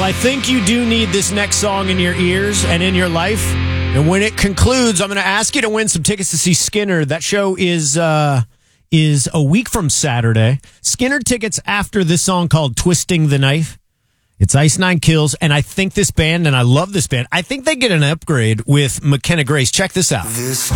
Well, I think you do need this next song in your ears and in your life. And when it concludes, I'm going to ask you to win some tickets to see Skinner. That show is a week from Saturday. Skinner tickets after this song called Twisting the Knife. It's Ice Nine Kills, and I think this band, and I love this band, I think they get an upgrade with McKenna Grace. Check this out.